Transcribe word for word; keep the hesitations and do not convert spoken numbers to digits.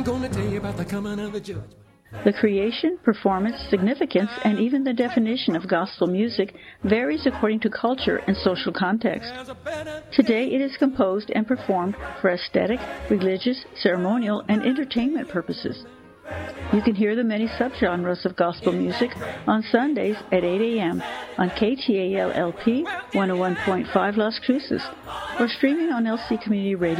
I'm gonna tell you about the coming of the judgment. The creation, performance, significance, and even the definition of gospel music varies according to culture and social context. Today it is composed and performed for aesthetic, religious, ceremonial, and entertainment purposes. You can hear the many subgenres of gospel music on Sundays at eight a.m. on K T A L L P one oh one point five Las Cruces, or streaming on L C Community Radio.